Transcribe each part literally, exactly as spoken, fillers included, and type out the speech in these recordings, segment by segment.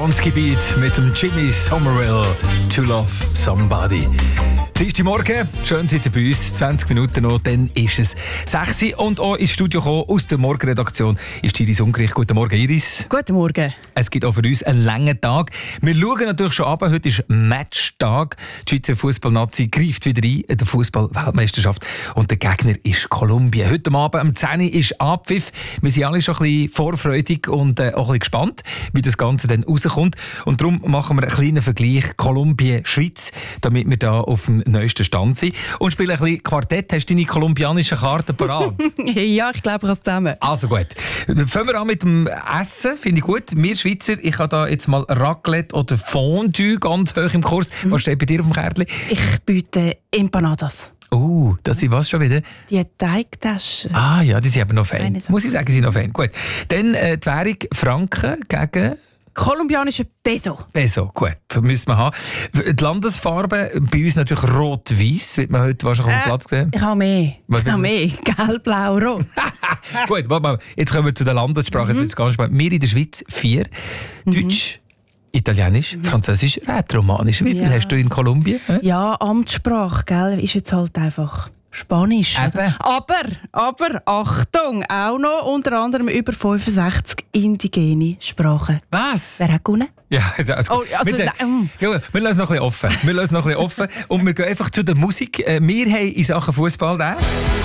Bronski Beat mit dem Jimmy Somerville, To Love Somebody. Dienstagmorgen, schön seid ihr bei uns, zwanzig Minuten noch, dann ist es sechs Uhr und auch ins Studio gekommen, aus der Morgenredaktion ist Iris Ungerich. Guten Morgen, Iris. Guten Morgen. Es gibt auch für uns einen langen Tag. Wir schauen natürlich schon ab, heute ist Matchtag. Die Schweizer Fußballnazi greift wieder ein in der Fußball-Weltmeisterschaft und der Gegner ist Kolumbien. Heute Abend um zehn Uhr ist Abpfiff. Wir sind alle schon ein bisschen vorfreudig und äh, auch ein bisschen gespannt, wie das Ganze dann rauskommt. Und darum machen wir einen kleinen Vergleich Kolumbien-Schweiz, damit wir da auf dem neuesten Stand sind. Und spielen ein bisschen Quartett. Hast du deine kolumbianischen Karten parat? Ja, ich glaube, ich habe es zusammen. Also gut. Dann fangen wir an mit dem Essen. Finde ich gut. Wir Schweizer, ich habe da jetzt mal Raclette oder Fondue ganz hoch im Kurs. Mhm. Was steht bei dir auf dem Kärtchen? Ich biete Empanadas. Oh, das sind was schon wieder? Die Teigtaschen. Ah ja, die sind aber noch Fan. Muss ich sagen, die sind noch Fan. Gut. Dann äh, die Währung Franken gegen... Kolumbianische Peso. Peso, gut, das müssen wir haben. Die Landesfarbe bei uns natürlich rot-weiß, wird man heute wahrscheinlich auf dem Platz sehen. Ich habe mehr. Was ich habe mehr. Gelb, blau, rot. Gut, warte mal. Jetzt kommen wir zu der Landessprache. Mhm. Jetzt ganz spannend. Wir in der Schweiz vier. Mhm. Deutsch, Italienisch, mhm. Französisch, Rätoromanisch. Wie viel ja. hast du in Kolumbien? Äh? Ja, Amtssprache, gell, ist jetzt halt einfach... Spanisch. Eben. Aber, aber, Achtung, auch noch unter anderem über fünfundsechzig indigene Sprachen. Was? Wer hat gewonnen? Ja, also, oh, also, wir, ähm. ja, wir lassen noch ein bisschen offen. Wir lassen noch ein bisschen offen und wir gehen einfach zu der Musik. Wir haben in Sachen Fußball den.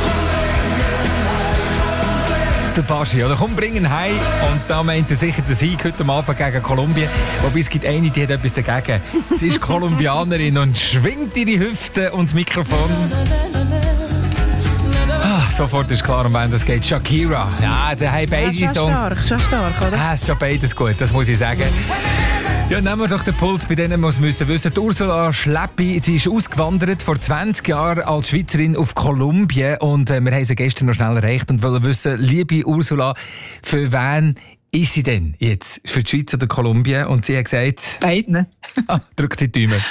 Der Baschi, oder? Komm, bringen ihn heim. Und da meint er sicher den Sieg heute Abend gegen Kolumbien. Wobei es gibt eine, die hat etwas dagegen. Sie ist Kolumbianerin und schwingt ihre Hüfte und das Mikrofon. Ah, sofort ist klar, um wen das geht. Shakira. Ja, der hat beide ja, Songs. Stark, schon stark, oder? Ja, ist schon beides gut, das muss ich sagen. Ja, nehmen wir doch den Puls bei denen, die es müssen wissen. Die Ursula Schleppi, sie ist ausgewandert vor zwanzig Jahren als Schweizerin auf Kolumbien und äh, wir haben sie gestern noch schnell erreicht und wollen wissen, liebe Ursula, für wen ist sie denn jetzt? Für die Schweiz oder Kolumbien? Und sie hat gesagt... Beiden. Ah, drückt die Daumen.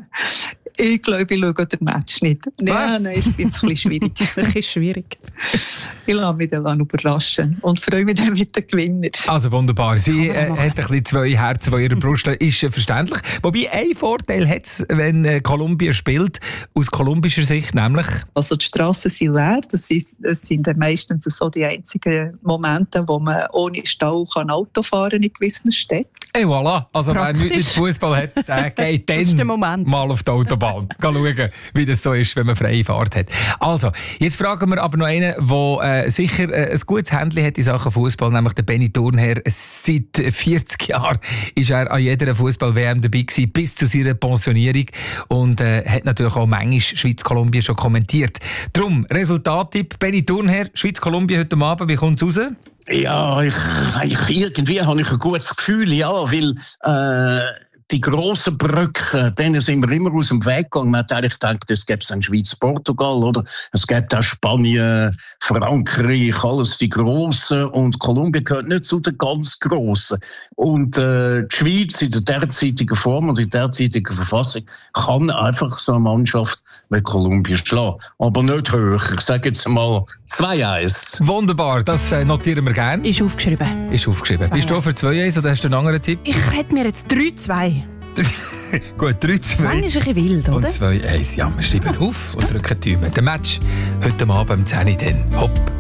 Ich glaube, ich schaue den Match nicht. Ja, nein, ist ein bisschen schwierig. Das ist schwierig. Ich lasse mich dann überraschen und freue mich dann mit den Gewinnern. Also wunderbar. Sie äh, hat ein bisschen zwei Herzen in ihrer Brust. Ist äh, verständlich. Wobei, ein Vorteil hat es, wenn äh, Kolumbien spielt, aus kolumbischer Sicht, nämlich... Also die Strassen sind leer. Das, ist, das sind meistens so die einzigen Momente, wo man ohne Stau kann Auto fahren kann in gewissen Städten. Et voilà. Also wer nichts mit Fußball hat, der geht dann mal auf die Autobahn. Schauen, wie das so ist, wenn man freie Fahrt hat. Also, jetzt fragen wir aber noch einen, der äh, sicher äh, ein gutes Händchen hat in Sachen Fußball, nämlich der Benny Thurnherr. Seit vierzig Jahren ist er an jeder Fußball-W M dabei gewesen, bis zu seiner Pensionierung und äh, hat natürlich auch manchmal Schweiz-Kolumbien schon kommentiert. Drum, Resultattipp, Benny Thurnherr, Schweiz-Kolumbien heute Abend, wie kommt es raus? Ja, ich, ich, irgendwie habe ich ein gutes Gefühl, ja, weil äh, die grossen Brücken, denen sind wir immer aus dem Weg gegangen. Man hat eigentlich gedacht, es gäbe ein Schweiz-Portugal, oder? Es gibt auch Spanien, Frankreich, alles die Grossen. Und Kolumbien gehört nicht zu den ganz Grossen. Und äh, die Schweiz in der derzeitigen Form und in der derzeitigen Verfassung kann einfach so eine Mannschaft wie Kolumbien schlagen. Aber nicht höher. Ich sage jetzt mal zwei eins. Wunderbar, das äh, notieren wir gerne. Ist aufgeschrieben. Ist aufgeschrieben. zwei Bist du für zwei eins oder hast du einen anderen Tipp? Ich hätte mir jetzt drei zwei. Gut, drei zwei. Mann ist ein bisschen wild, oder? Und zwei eins. Ja, wir schreiben auf und drücken die Daumen. Der Match heute Abend um zehn Uhr dann. Hopp.